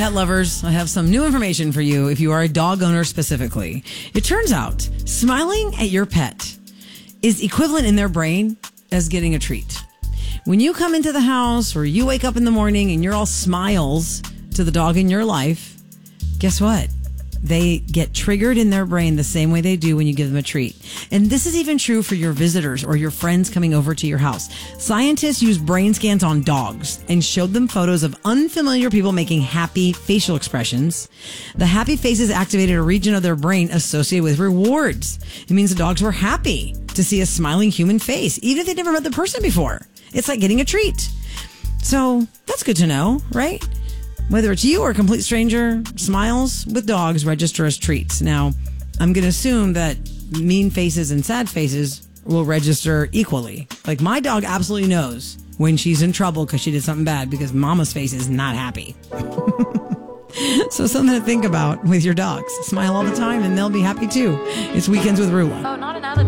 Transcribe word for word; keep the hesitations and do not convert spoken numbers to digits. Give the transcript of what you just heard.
Pet lovers, I have some new information for you if you are a dog owner specifically. It turns out smiling at your pet is equivalent in their brain as getting a treat. When you come into the house or you wake up in the morning and you're all smiles to the dog in your life, guess what? They get triggered in their brain the same way they do when you give them a treat. And this is even true for your visitors or your friends coming over to your house. Scientists used brain scans on dogs and showed them photos of unfamiliar people making happy facial expressions. The happy faces activated a region of their brain associated with rewards. It means the dogs were happy to see a smiling human face, even if they'd never met the person before. It's like getting a treat. So that's good to know, right? Whether it's you or a complete stranger, smiles with dogs register as treats. Now, I'm going to assume that mean faces and sad faces will register equally. Like my dog absolutely knows when she's in trouble because she did something bad because mama's face is not happy. So something to think about with your dogs. Smile all the time and they'll be happy too. It's Weekends with Rue. Oh, not another.